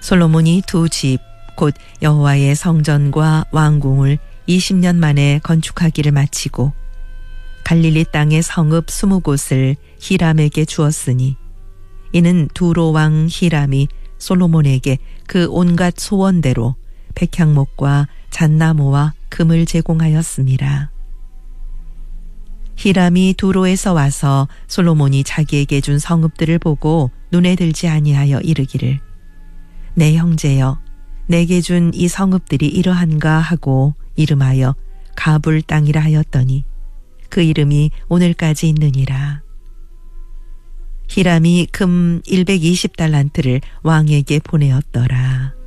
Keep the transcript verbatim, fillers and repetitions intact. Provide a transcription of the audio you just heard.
솔로몬이 두 집, 곧 여호와의 성전과 왕궁을 이십 년 만에 건축하기를 마치고 갈릴리 땅의 성읍 스무 곳을 히람에게 주었으니 이는 두로 왕 히람이 솔로몬에게 그 온갖 소원대로 백향목과 잣나무와 금을 제공하였습니다. 히람이 두로에서 와서 솔로몬이 자기에게 준 성읍들을 보고 눈에 들지 아니하여 이르기를 내 형제여 내게 준 이 성읍들이 이러한가 하고 이름하여 가불 땅이라 하였더니 그 이름이 오늘까지 있느니라. 히람이 금 백이십 달란트를 왕에게 보내었더라.